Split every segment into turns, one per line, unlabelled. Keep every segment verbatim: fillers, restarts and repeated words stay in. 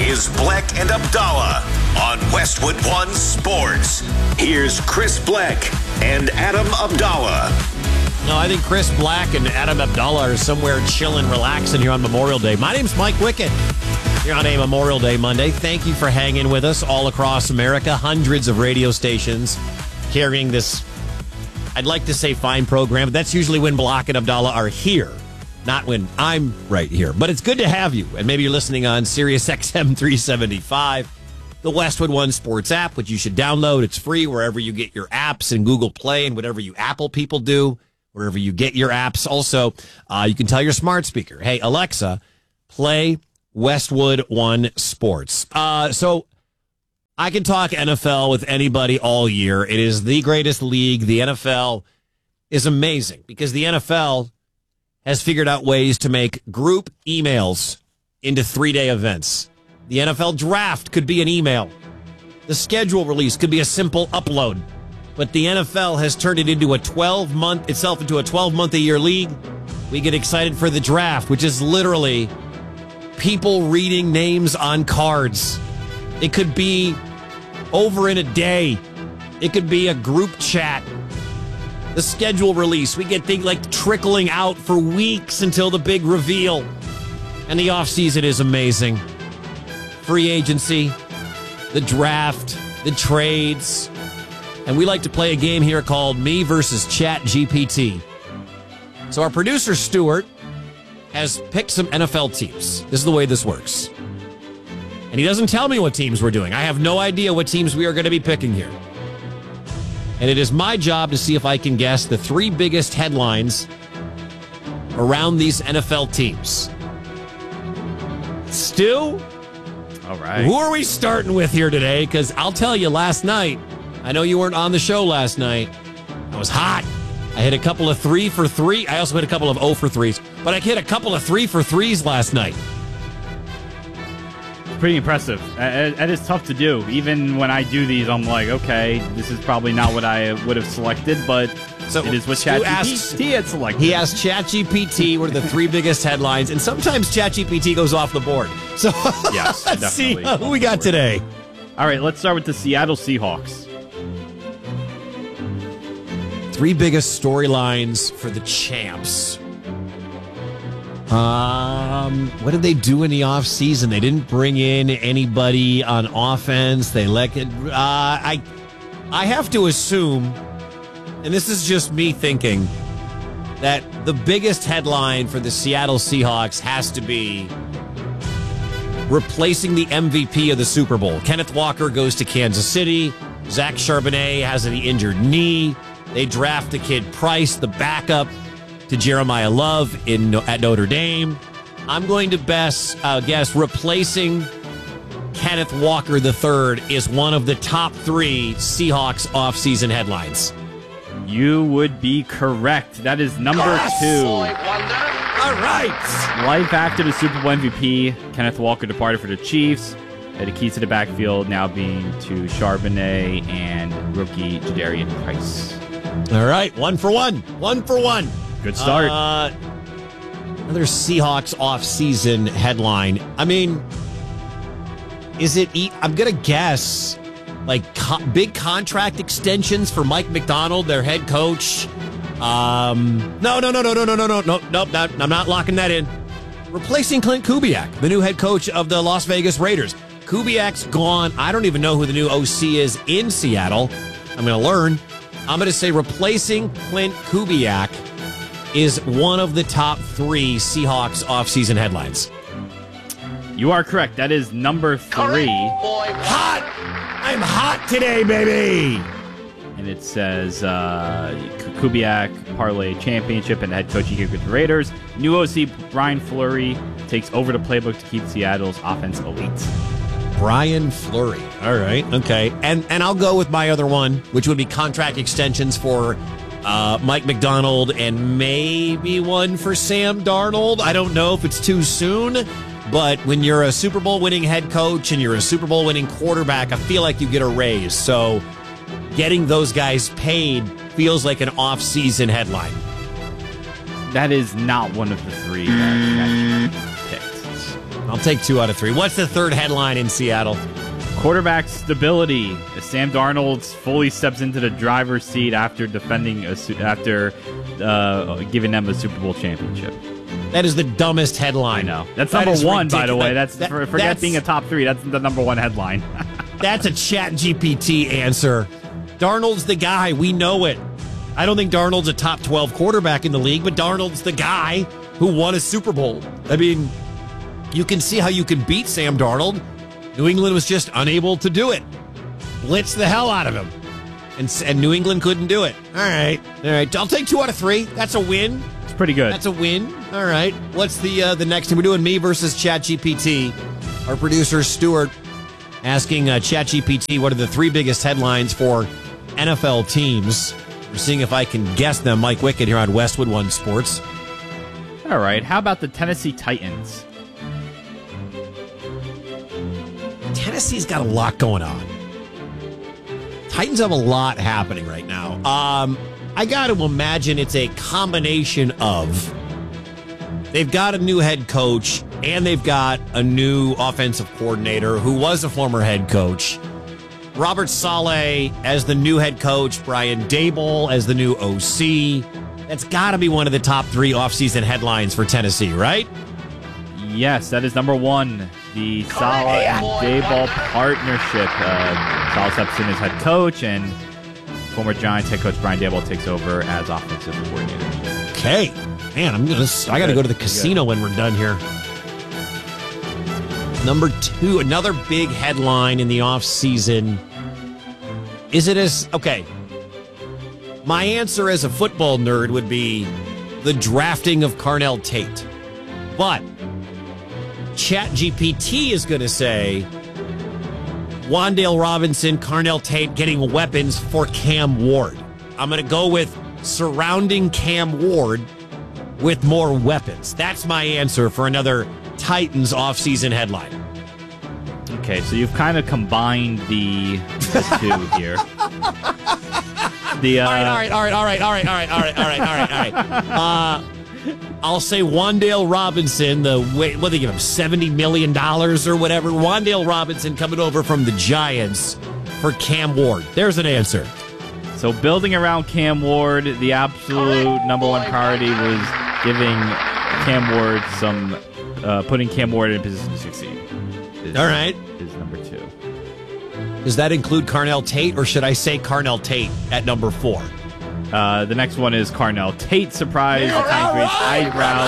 is Bleck and Abdallah on Westwood One Sports. Here's Chris Bleck and Adam Abdallah.
No, I think Chris Black and Adam Abdallah are somewhere chilling, relaxing here on Memorial Day. My name's Mike Wickett. Here on a Memorial Day Monday. Thank you for hanging with us all across America. Hundreds of radio stations carrying this, I'd like to say fine program, but that's usually when Black and Abdallah are here, not when I'm right here. But it's good to have you. And maybe you're listening on Sirius X M three seventy-five, the Westwood One Sports app, which you should download. It's free wherever you get your apps, and Google Play, and whatever you Apple people do, wherever you get your apps. Also, uh, you can tell your smart speaker, hey, Alexa, play Westwood One Sports. Uh, so I can talk N F L with anybody all year. It is the greatest league. The N F L is amazing because the N F L has figured out ways to make group emails into three-day events. The N F L draft could be an email. The schedule release could be a simple upload. But the N F L has turned it into a twelve-month itself into a twelve-month-a-year league. We get excited for the draft, which is literally people reading names on cards. It could be over in a day. It could be a group chat. The schedule release, we get things like trickling out for weeks until the big reveal. And the offseason is amazing. Free agency, the draft, the trades. And we like to play a game here called Me versus Chat G P T. So our producer, Stuart, has picked some N F L teams. This is the way this works. And he doesn't tell me what teams we're doing. I have no idea what teams we are going to be picking here. And it is my job to see if I can guess the three biggest headlines around these N F L teams. Stu?
All right.
Who are we starting with here today? Because I'll tell you, last night, I know you weren't on the show last night. I was hot. I hit a couple of three for three. I also hit a couple of oh for threes. But I hit a couple of three for threes last night.
Pretty impressive. It is tough to do. Even when I do these, I'm like, okay, this is probably not what I would have selected, but so it is what ChatGPT had selected.
He asked ChatGPT what are the three biggest headlines, and sometimes ChatGPT goes off the board. So
yes,
let's see who we got today.
All right, let's start with the Seattle Seahawks.
Three biggest storylines for the champs. Um, what did they do in the offseason? They didn't bring in anybody on offense. They let it. Uh, I, I have to assume, and this is just me thinking, that the biggest headline for the Seattle Seahawks has to be replacing the M V P of the Super Bowl. Kenneth Walker goes to Kansas City. Zach Charbonnet has an injured knee. They draft the kid Price, the backup to Jeremiah Love in at Notre Dame. I'm going to best uh, guess replacing Kenneth Walker the third is one of the top three Seahawks offseason headlines.
You would be correct. That is number yes! two.
All right.
Life after the Super Bowl M V P, Kenneth Walker departed for the Chiefs. The keys to the backfield now being to Charbonnet and rookie Jadarian Price.
All right, one for one. One for one.
Good start.
Uh, another Seahawks off-season headline. I mean, is it... E- I'm going to guess, like, co- big contract extensions for Mike McDonald, their head coach. Um, no, no, no, no, no, no, no, no, no, no, not, I'm not locking that in. Replacing Clint Kubiak, the new head coach of the Las Vegas Raiders. Kubiak's gone. I don't even know who the new O C is in Seattle. I'm going to learn. I'm going to say replacing Clint Kubiak is one of the top three Seahawks offseason headlines.
You are correct. That is number three.
Hot! I'm hot today, baby!
And it says uh, Kubiak parlay championship and head coach here with the Raiders. New O C Brian Fleury takes over the playbook to keep Seattle's offense elite.
Brian Fleury. All right. Okay. And and I'll go with my other one, which would be contract extensions for uh, Mike McDonald and maybe one for Sam Darnold. I don't know if it's too soon, but when you're a Super Bowl winning head coach and you're a Super Bowl winning quarterback, I feel like you get a raise. So getting those guys paid feels like an off-season headline.
That is not one of the three that I picked.
I'll take two out of three. What's the third headline in Seattle?
Quarterback stability. Sam Darnold fully steps into the driver's seat after defending a, after uh, giving them a Super Bowl championship.
That is the dumbest headline.
I know. That's
that
number one, by the way.
That,
That's
that,
for, forget
that's,
being a top three. That's the number one headline.
That's a Chat G P T answer. Darnold's the guy. We know it. I don't think Darnold's a top twelve quarterback in the league, but Darnold's the guy who won a Super Bowl. I mean, you can see how you can beat Sam Darnold. New England was just unable to do it. Blitz the hell out of him. And, and New England couldn't do it. All right. All right. I'll take two out of three. That's a win.
It's pretty good.
That's a win. All right. What's the uh, the next thing? We're doing me versus ChatGPT. Our producer, Stuart, asking uh, ChatGPT what are the three biggest headlines for N F L teams. We're seeing if I can guess them. Mike Wickett here on Westwood One Sports.
All right. How about the Tennessee Titans?
Tennessee's got a lot going on. Titans have a lot happening right now. Um, I got to imagine it's a combination of they've got a new head coach and they've got a new offensive coordinator who was a former head coach. Robert Saleh as the new head coach, Brian Daboll as the new O C. That's got to be one of the top three offseason headlines for Tennessee, right?
Yes, that is number one. The Saleh and Daboll partnership. Uh, Saleh steps in as head coach, and former Giants head coach Brian Daboll takes over as offensive coordinator.
Okay, man, I'm gonna. I got to go to the casino when we're done here. Number two, another big headline in the offseason. Is it as okay? My answer as a football nerd would be the drafting of Carnell Tate, but ChatGPT is going to say Wan'Dale Robinson, Carnell Tate getting weapons for Cam Ward. I'm going to go with surrounding Cam Ward with more weapons. That's my answer for another Titans offseason headline.
Okay, so you've kind of combined the, the two here. The, uh,
all right, all right, all right, all right, all right, all right, all right, all right, all right, all right. Uh, I'll say Wan'Dale Robinson, the what do they give him, seventy million dollars or whatever? Wan'Dale Robinson coming over from the Giants for Cam Ward. There's an answer.
So building around Cam Ward, the absolute number one priority was giving Cam Ward some, uh, putting Cam Ward in a position to succeed. Is,
all right.
Is number two.
Does that include Carnell Tate, or should I say Carnell Tate at number four?
Uh, the next one is Carnell Tate. Surprise. The kind of eyebrows.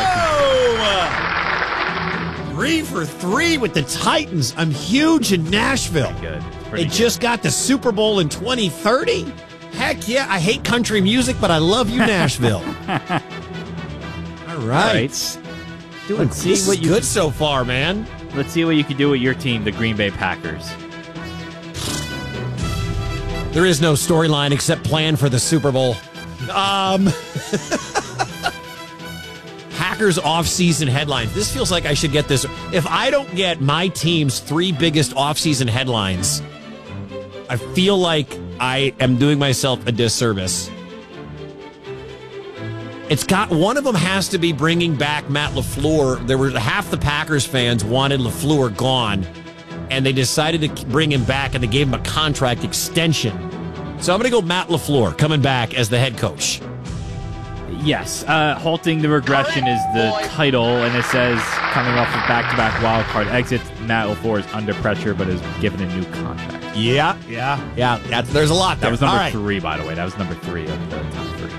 Oh, three for three with the Titans. I'm huge in Nashville.
Good.
They
good.
just got the Super Bowl in twenty thirty. Heck yeah. I hate country music, but I love you, Nashville. All right.
All right.
Doing
Let's see
this
what
is
you
good
can,
so far, man.
Let's see what you can do with your team, the Green Bay Packers.
There is no storyline except plan for the Super Bowl. Um, Packers offseason headlines. This feels like I should get this. If I don't get my team's three biggest offseason headlines, I feel like I am doing myself a disservice. It's got one of them has to be bringing back Matt LaFleur. There were half the Packers fans wanted LaFleur gone, and they decided to bring him back, and they gave him a contract extension. So I'm going to go Matt LaFleur coming back as the head coach.
Yes, uh, halting the regression is the title, and it says coming off of back-to-back wild card exits, Matt LaFleur is under pressure, but is given a new contract.
Yeah, yeah, yeah. That's, there's a lot there.
That was number
All right.
three, by the way. That was number three of the top three.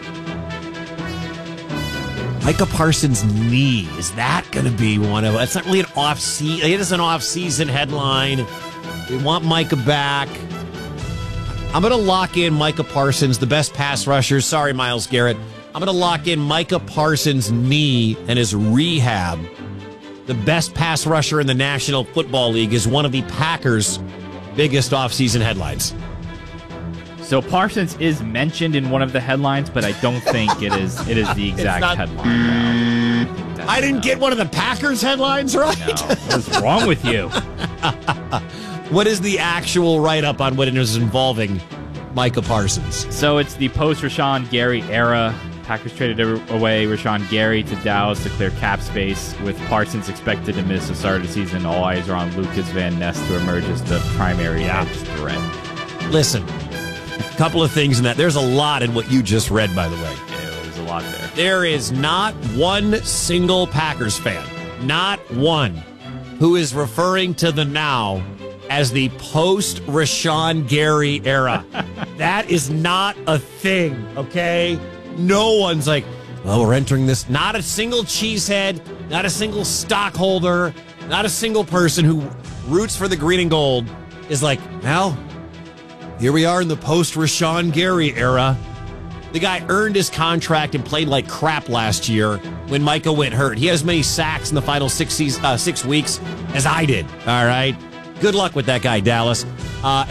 Micah Parsons' knee. Is that going to be one of? It's not really an off season. It is an off season headline. We want Micah back. I'm going to lock in Micah Parsons, the best pass rusher. Sorry, Myles Garrett. I'm going to lock in Micah Parsons' knee and his rehab. The best pass rusher in the National Football League is one of the Packers' biggest offseason headlines.
So Parsons is mentioned in one of the headlines, but I don't think it is it is the exact
not,
headline. No.
I didn't no. get one of the Packers headlines right.
No. What's wrong with you?
What is the actual write-up on what it is involving Micah Parsons?
So it's the post-Rashawn Gary era. Packers traded away Rashawn Gary to Dallas to clear cap space. With Parsons expected to miss the start of the season, all eyes are on Lucas Van Ness to emerge as the primary edge threat.
Listen, a couple of things in that. There's a lot in what you just read, by the way.
Yeah, there's a lot there.
There is not one single Packers fan, not one, who is referring to the now as the post-Rashawn Gary era. That is not a thing, okay? No one's like, well, we're entering this. Not a single cheesehead, not a single stockholder, not a single person who roots for the green and gold is like, well, here we are in the post-Rashawn Gary era. The guy earned his contract and played like crap last year when Micah went hurt. He has as many sacks in the final six, uh, six weeks as I did, all right? Good luck with that guy, Dallas. Uh,